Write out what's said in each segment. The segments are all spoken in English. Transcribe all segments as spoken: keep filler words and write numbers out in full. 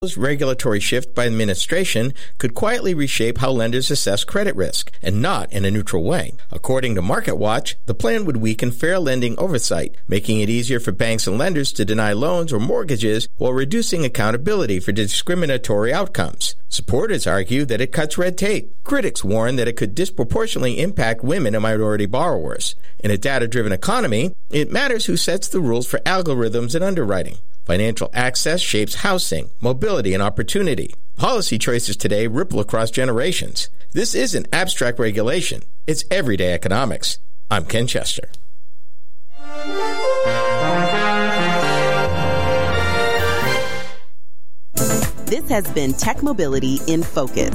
Regulatory shift by administration could quietly reshape how lenders assess credit risk, and not in a neutral way. According to MarketWatch, the plan would weaken fair lending oversight, making it easier for banks and lenders to deny loans or mortgages while reducing accountability for discriminatory outcomes. Supporters argue that it cuts red tape. Critics warn that it could disproportionately impact women and minority borrowers. In a data-driven economy, it matters who sets the rules for algorithms and underwriting. Financial access shapes housing, mobility, and opportunity. Policy choices today ripple across generations. This isn't abstract regulation. It's everyday economics. I'm Ken Chester. This has been Tech Mobility in Focus.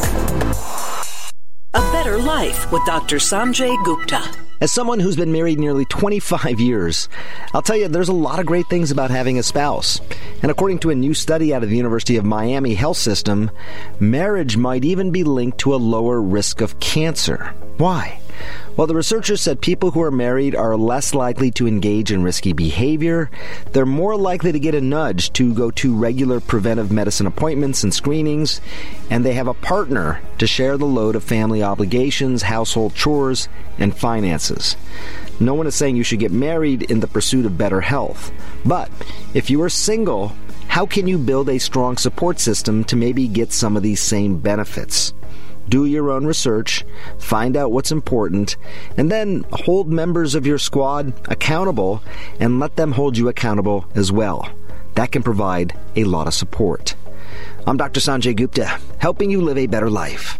A Better Life with Doctor Sanjay Gupta. As someone who's been married nearly twenty-five years, I'll tell you there's a lot of great things about having a spouse. And according to a new study out of the University of Miami Health System, marriage might even be linked to a lower risk of cancer. Why? Well, the researchers said people who are married are less likely to engage in risky behavior, they're more likely to get a nudge to go to regular preventive medicine appointments and screenings, and they have a partner to share the load of family obligations, household chores, and finances. No one is saying you should get married in the pursuit of better health. But if you are single, how can you build a strong support system to maybe get some of these same benefits? Do your own research, find out what's important, and then hold members of your squad accountable and let them hold you accountable as well. That can provide a lot of support. I'm Doctor Sanjay Gupta, helping you live a better life.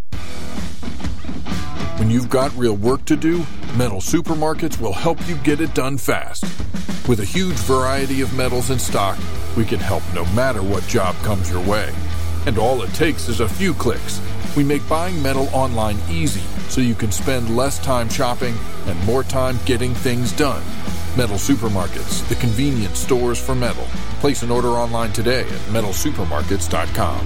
When you've got real work to do, Metal Supermarkets will help you get it done fast. With a huge variety of metals in stock, we can help no matter what job comes your way. And all it takes is a few clicks. We make buying metal online easy so you can spend less time shopping and more time getting things done. Metal Supermarkets, the convenience stores for metal. Place an order online today at metal supermarkets dot com.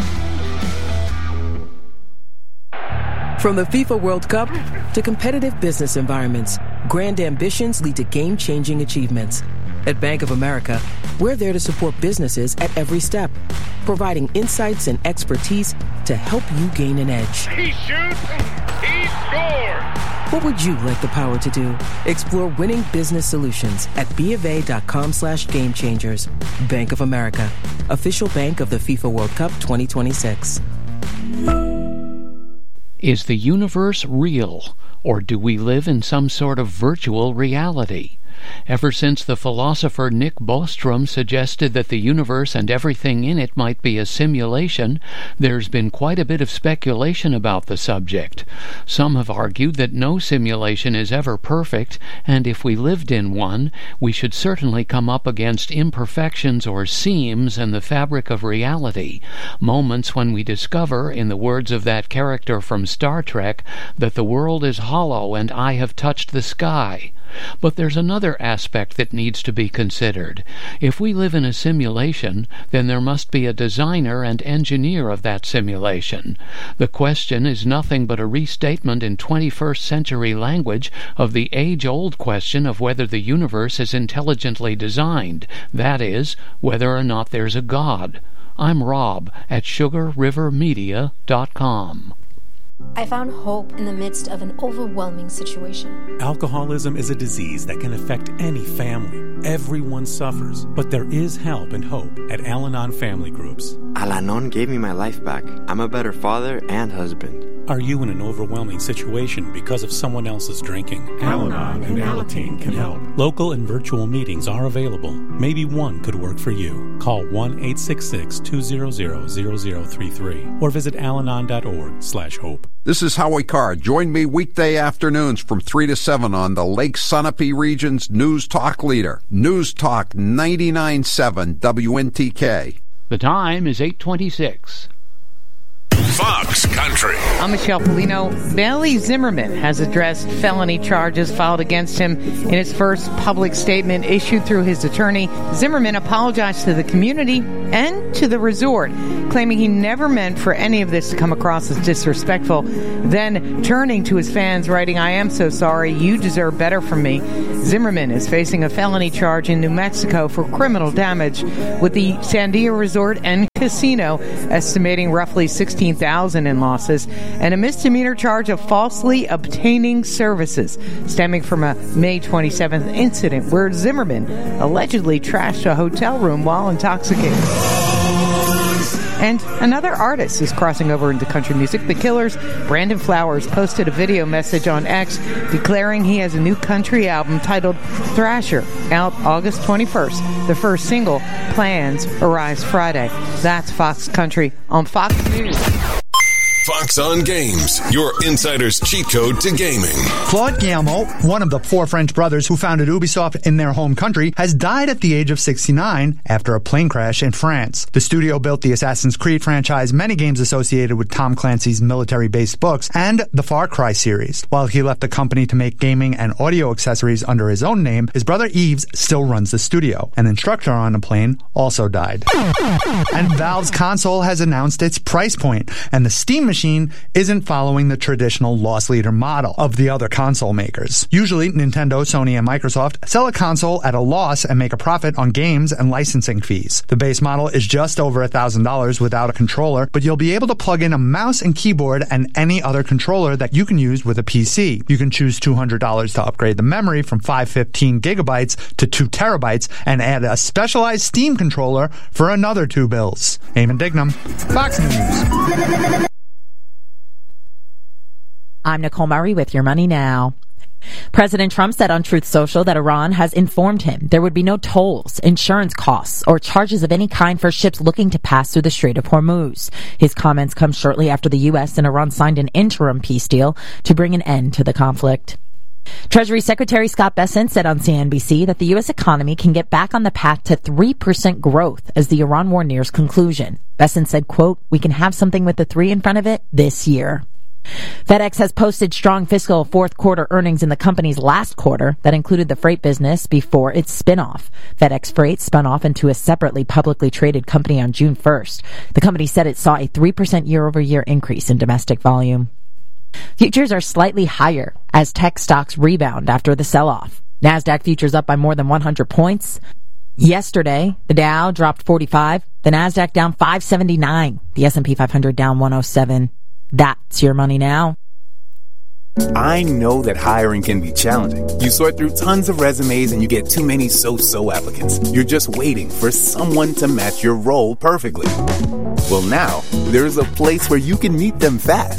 From the FIFA World Cup to competitive business environments, grand ambitions lead to game-changing achievements. At Bank of America, we're there to support businesses at every step, providing insights and expertise to help you gain an edge. He shoots, he scores! What would you like the power to do? Explore winning business solutions at BofA.com slash game changers. Bank of America, official bank of the FIFA World Cup twenty twenty-six. Is the universe real, or do we live in some sort of virtual reality? Ever since the philosopher Nick Bostrom suggested that the universe and everything in it might be a simulation, there's been quite a bit of speculation about the subject. Some have argued that no simulation is ever perfect, and if we lived in one, we should certainly come up against imperfections or seams in the fabric of reality, moments when we discover, in the words of that character from Star Trek, that the world is hollow and I have touched the sky. But there's another aspect that needs to be considered. If we live in a simulation, then there must be a designer and engineer of that simulation. The question is nothing but a restatement in twenty-first century language of the age-old question of whether the universe is intelligently designed, that is, whether or not there's a God. I'm Rob at sugar river media dot com. I found hope in the midst of an overwhelming situation. Alcoholism is a disease that can affect any family. Everyone suffers, but there is help and hope at Al-Anon Family Groups. Al-Anon gave me my life back. I'm a better father and husband. Are you in an overwhelming situation because of someone else's drinking? Al-Anon and Alateen can help. Local and virtual meetings are available. Maybe one could work for you. Call one eight six six, two hundred, zero zero three three or visit alanon dot org slash hope. This is Howie Carr. Join me weekday afternoons from three to seven on the Lake Sunapee region's News Talk leader, News Talk ninety-nine point seven W N T K. The time is eight twenty-six. Fox Country. I'm Michelle Polino. Bailey Zimmerman has addressed felony charges filed against him in his first public statement issued through his attorney. Zimmerman apologized to the community and to the resort, claiming he never meant for any of this to come across as disrespectful. Then turning to his fans, writing, "I am so sorry. You deserve better from me." Zimmerman is facing a felony charge in New Mexico for criminal damage with the Sandia Resort and Casino, estimating roughly sixteen thousand dollars in losses, and a misdemeanor charge of falsely obtaining services stemming from a May twenty-seventh incident where Zimmerman allegedly trashed a hotel room while intoxicated. And another artist is crossing over into country music. The Killers' Brandon Flowers posted a video message on X declaring he has a new country album titled Thrasher, out August twenty-first. The first single, Plans, arrives Friday. That's Fox Country on Fox News. Fox on Games, your insider's cheat code to gaming. Claude Guillemot, one of the four French brothers who founded Ubisoft in their home country, has died at the age of sixty-nine after a plane crash in France. The studio built the Assassin's Creed franchise, many games associated with Tom Clancy's military-based books, and the Far Cry series. While he left the company to make gaming and audio accessories under his own name, his brother Yves still runs the studio. An instructor on the plane also died. And Valve's console has announced its price point, and the Steam machine isn't following the traditional loss leader model of the other console makers. Usually, Nintendo, Sony, and Microsoft sell a console at a loss and make a profit on games and licensing fees. The base model is just over one thousand dollars without a controller, but you'll be able to plug in a mouse and keyboard and any other controller that you can use with a P C. You can choose two hundred dollars to upgrade the memory from five hundred fifteen gigabytes to two terabytes and add a specialized Steam controller for another two bills. Eamon Dignam, Fox News. I'm Nicole Murray with Your Money Now. President Trump said on Truth Social that Iran has informed him there would be no tolls, insurance costs, or charges of any kind for ships looking to pass through the Strait of Hormuz. His comments come shortly after the U S and Iran signed an interim peace deal to bring an end to the conflict. Treasury Secretary Scott Bessent said on C N B C that the U S economy can get back on the path to three percent growth as the Iran war nears conclusion. Bessent said, quote, "We can have something with the three in front of it this year." FedEx has posted strong fiscal fourth quarter earnings in the company's last quarter that included the freight business before its spin-off. FedEx Freight spun off into a separately publicly traded company on June first. The company said it saw a three percent year-over-year increase in domestic volume. Futures are slightly higher as tech stocks rebound after the sell-off. NASDAQ futures up by more than one hundred points. Yesterday, the Dow dropped forty-five, the NASDAQ down five seventy-nine, the S and P five hundred down one oh seven. That's Your Money Now. I know that hiring can be challenging. You sort through tons of resumes and you get too many so-so applicants. You're just waiting for someone to match your role perfectly. Well, now, there's a place where you can meet them fast.